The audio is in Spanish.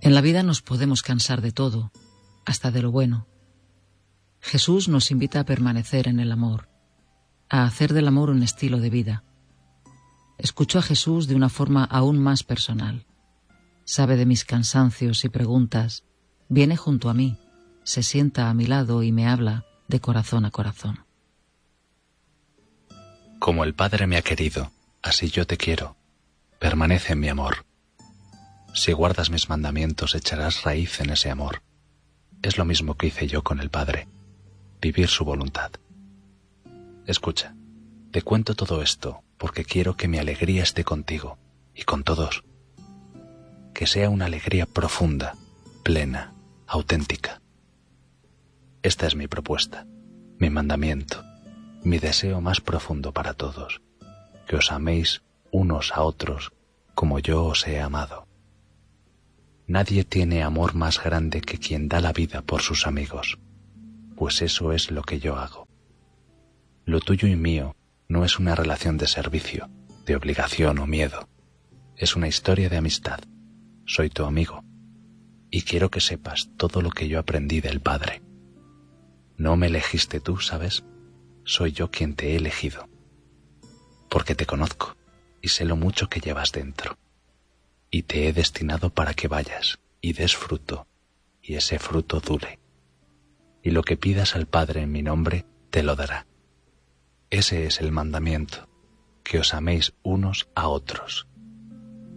En la vida nos podemos cansar de todo, hasta de lo bueno. Jesús nos invita a permanecer en el amor, a hacer del amor un estilo de vida. Escucho a Jesús de una forma aún más personal. Sabe de mis cansancios y preguntas, viene junto a mí, se sienta a mi lado y me habla de corazón a corazón. Como el Padre me ha querido, así yo te quiero. Permanece en mi amor. Si guardas mis mandamientos, echarás raíz en ese amor. Es lo mismo que hice yo con el Padre, vivir su voluntad. Escucha, te cuento todo esto porque quiero que mi alegría esté contigo y con todos. Que sea una alegría profunda, plena, auténtica. Esta es mi propuesta, mi mandamiento, mi deseo más profundo para todos, que os améis unos a otros como yo os he amado. Nadie tiene amor más grande que quien da la vida por sus amigos, pues eso es lo que yo hago. Lo tuyo y mío no es una relación de servicio, de obligación o miedo, es una historia de amistad. Soy tu amigo y quiero que sepas todo lo que yo aprendí del Padre. No me elegiste tú, ¿sabes? Soy yo quien te he elegido, porque te conozco y sé lo mucho que llevas dentro. Y te he destinado para que vayas y des fruto, y ese fruto dure. Y lo que pidas al Padre en mi nombre, te lo dará. Ese es el mandamiento, que os améis unos a otros.